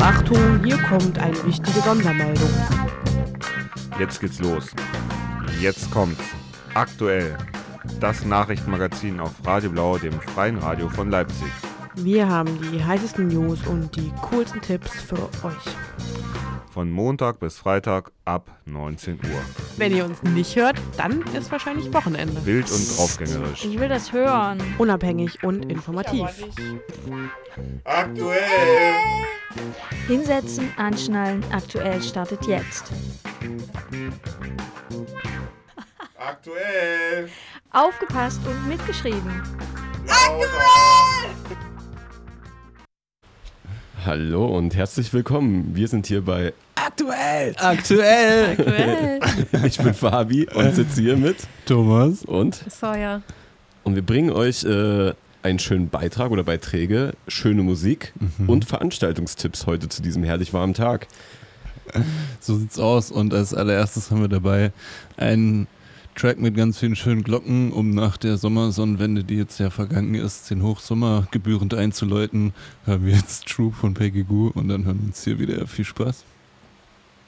Achtung, hier kommt eine wichtige Sondermeldung. Jetzt geht's los. Jetzt kommt's. Aktuell. Das Nachrichtenmagazin auf Radio Blau, dem freien Radio von Leipzig. Wir haben die heißesten News und die coolsten Tipps für euch. Von Montag bis Freitag ab 19 Uhr. Wenn ihr uns nicht hört, dann ist wahrscheinlich Wochenende. Wild und draufgängerisch. Ich will das hören. Unabhängig und informativ. Aktuell! Hinsetzen, anschnallen, aktuell startet jetzt. Aktuell! Aufgepasst und mitgeschrieben. Hallo und herzlich willkommen. Wir sind hier bei Aktuell. Aktuell. Ich bin Fabi und sitze hier mit Thomas und Sawyer. wir bringen euch einen schönen Beitrag oder Beiträge, schöne Musik und Veranstaltungstipps heute zu diesem herrlich warmen Tag. So sieht's aus. Und als allererstes haben wir dabei einen Track mit ganz vielen schönen Glocken, um nach der Sommersonnenwende, die jetzt ja vergangen ist, den Hochsommer gebührend einzuläuten. Hören wir jetzt Troop von Peggy Goo und dann hören wir uns hier wieder. Viel Spaß.